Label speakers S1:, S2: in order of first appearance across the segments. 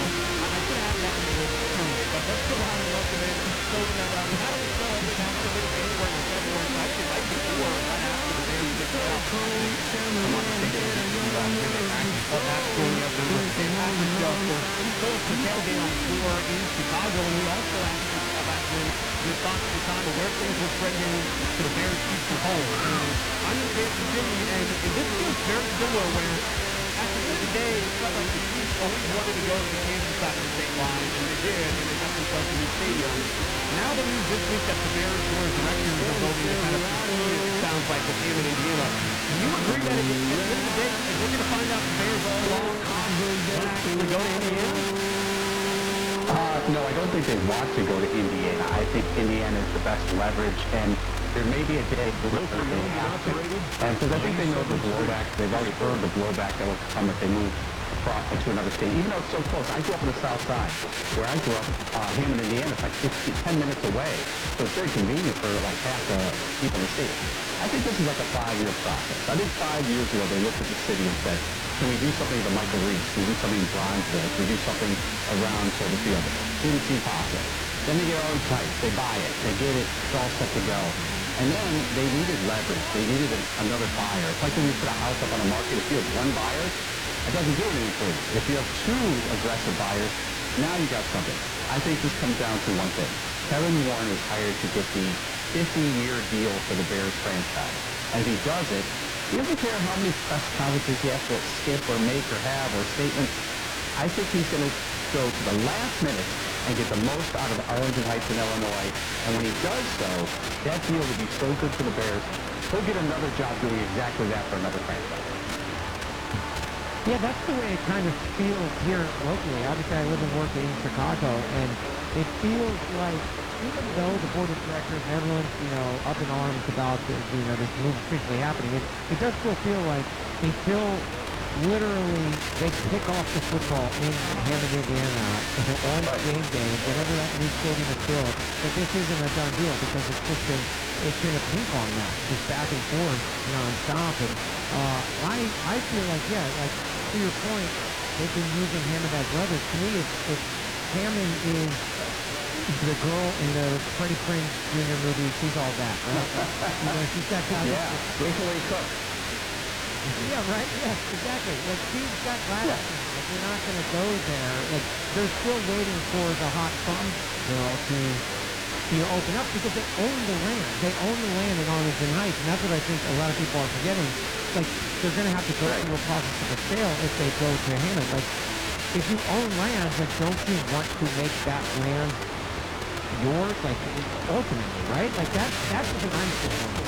S1: I could have that debate too, but let's go on and welcome in Coach Neville. How do we feel like it's absolutely anywhere in February? I actually like before, right after the Bears get cut off. I'm not mistaken, absolutely up there. Fantastic show. We told the tailgate on tour in Chicago, and we also asked you about your thoughts at the time of where things were trending to the Bears' future home. And I'm in Kansas City, and this feels very similar where at the end of the day, it felt like the Chiefs always wanted to go to the Kansas side of the state line, and they did, and they got themselves a new stadium. Now the news this week that the Bears board of directors are voting to kind of proceed, it sounds like, with Hammond, Indiana. Do you agree that at the end of the day, if we're going to find out the Bears all along will actually go to Indiana?
S2: No, I don't think they want to go to Indiana. I think Indiana is the best leverage, and there may be a day where they have to. And because I think they know the blowback, they've already heard the blowback that will come if they move across into another state, even though it's so close. I grew up on the south side, where I grew up, Hammond, Indiana, it's like 10 minutes away, so it's very convenient for like half the people in the state. I think this is like a 5-year process. I think 5 years ago they looked at the city and said, can we do something to Michael Reese? Can we do something in Bronzeville? Can we do something around Soldier Field? Didn't seem possible. Then they get all excited. They buy it. They get it. It's all set to go. And then they needed leverage. They needed another buyer. It's like when you put a house up on the market. If you have one buyer, it doesn't do anything for you. If you have two aggressive buyers, now you got something. I think this comes down to one thing. Kevin Warren is hired to get the 50-year deal for the Bears franchise. And if he does it, he doesn't care how many press conferences he has to skip or make or have or statements. I think he's going to go to the last minute and get the most out of Arlington Heights in Illinois. And when he does so, that deal will be so good for the Bears, he'll get another job doing exactly that for another franchise.
S3: Yeah, that's the way it kind of feels here locally. Obviously, I live and work in Chicago, and it feels like even though the board of directors and everyone's, up in arms about this move officially happening, it does still feel like they still literally, they pick off the football in Hammond, Indiana on game day, whenever that new stadium is built, that this isn't a done deal because it's been a ping pong match, just back and forth nonstop. And I feel like, like to your point, they've been using Hammond as leverage. To me, it's Hammond is the girl in the Freddie Prinze Jr. movie. She's all that, right? She's that kind
S2: of Rachel Cook.
S3: Yeah, right. Yes, exactly. Like she's got glasses. Like we're not going to go there. Like they're still waiting for the hot fun girl to open up because they own the land. They own the land in Arlington Heights, and that's what I think a lot of people are forgetting. Like they're going to have to go through a process of a sale if they go to Hammond. Like if you own land, like don't you want to make that land yours? Like ultimately, right? Like that's the thing I'm saying.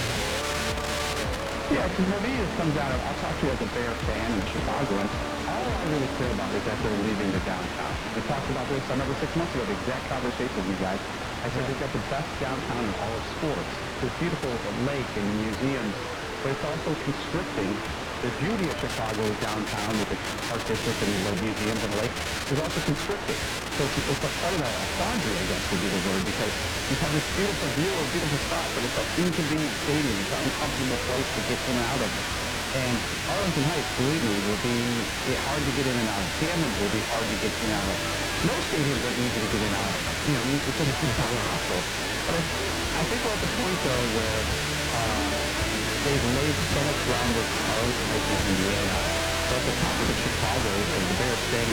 S2: Yeah, because for me, it comes out of, I'll talk to you as a Bear fan in Chicago, and all I really care about is that they're leaving the downtown. We talked about this, I remember 6 months ago, the exact conversation with you guys. I said they've got the best downtown in all of sports. This beautiful lake and museums, but it's also constricting. The beauty of Chicago is downtown with the Park District and the museums and the lake is also constricted. So it's a part of a quandary, I guess, would be the word, because you have this beautiful view, a beautiful spot, but it's an inconvenient stadium. It's an uncomfortable place to get in and out of. And Arlington Heights, believe me, will be hard to get in and out of. Hammond will be hard to get in and out of. Most stadiums are easy to get in and out of. It's just not possible. But I think we're at the point, though, where they've laid so much groundwork for Arlington Heights, Indiana. So at the top of the Chicago, the Bears staying